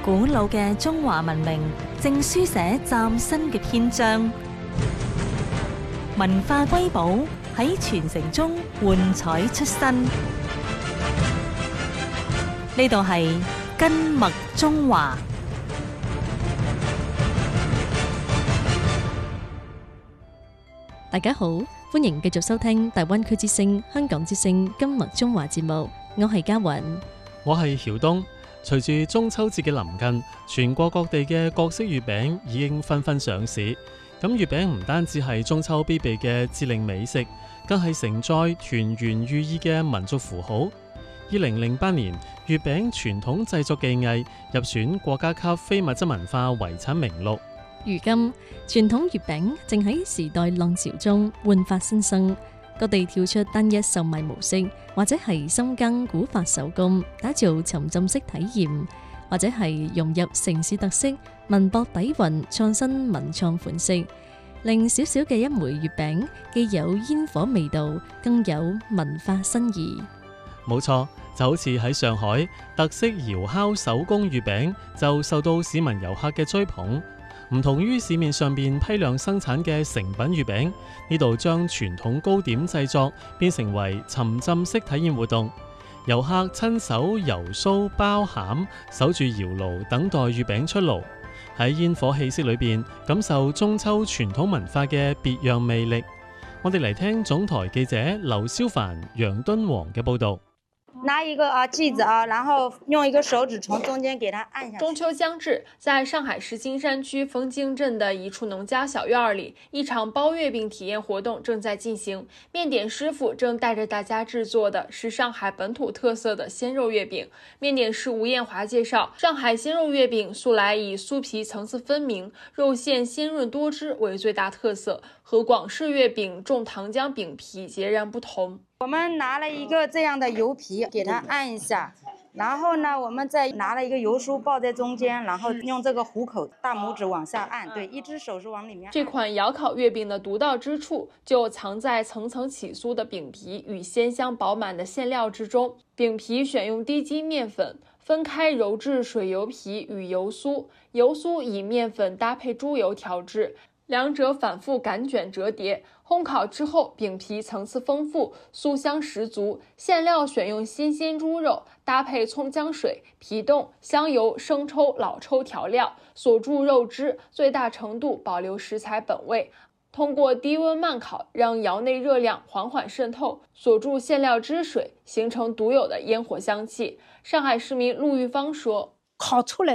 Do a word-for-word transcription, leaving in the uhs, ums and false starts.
古老嘅中華文明正書寫嶄新嘅篇章，文化瑰寶喺傳承中喚彩出新。呢度係根脈中華。 大家好，歡迎繼續收聽大灣區之聲、香港之聲根脈中華節目，我係嘉雲， 我係曉東。隨住中秋節嘅臨近，全國各地嘅各式月餅已經紛紛上市。咁月餅唔單止係中秋必備嘅節令美食，更係承載團圓寓意嘅民族符號。二零零八年，月餅傳統製作技藝入選國家級非物質文化遺產名錄。 如今，傳統月餅正喺時代浪潮中煥發新生。各地跳出單一售賣模式，或者係深耕古法手工，打造沉浸式體驗，或者係融入城市特色，文博底蘊，創新文創款式，令小小嘅一枚月餅既有煙火味道，更有文化新意。 冇錯，就好似喺上海，特色窯烤手工月餅就受到市民遊客嘅追捧。唔同於市面上邊批量生產嘅成品月餅，呢度將傳統糕點製作變成為沉浸式體驗活動，遊客親手油酥包餡，守住窯爐等待月餅出爐，喺煙火氣息裏邊感受中秋傳統文化嘅別樣魅力。我哋嚟聽總台記者劉蕭凡、楊敦煌嘅報導。 拿一個啊劑子啊，然後用一個手指從中間給它按下去。 中秋將至，在上海市金山區楓京鎮的一處農家小院裏，一場包月餅體驗活動正在進行。麵點師傅正帶着大家製作的是上海本土特色的鮮肉月餅。麵點師吳艷華介紹，上海鮮肉月餅素來以酥皮層次分明、肉餡鮮潤多汁為最大特色，和廣式月餅重糖漿餅皮截然不同。 我們拿了一個這樣的油皮，給它按一下，然後呢，我們再拿了一個油酥包在中間，然後用這個虎口大拇指往下按，對，一隻手是往裡面按。 這款窯烤月餅的獨到之處就藏在層層起酥的餅皮與鮮香飽滿的餡料之中。餅皮選用低筋麵粉，分開揉製水油皮與油酥，油酥以麵粉搭配豬油調製，兩者反覆擀捲折疊，烘烤之後，餅皮層次豐富，酥香十足。餡料選用新鮮豬肉，搭配蔥薑水、皮凍、香油、生抽、老抽調料，鎖住肉汁，最大程度保留食材本味。通過低溫慢烤，讓窯內熱量緩緩滲透，鎖住餡料汁水，形成獨有的煙火香氣。上海市民陸玉芳說： 烤出來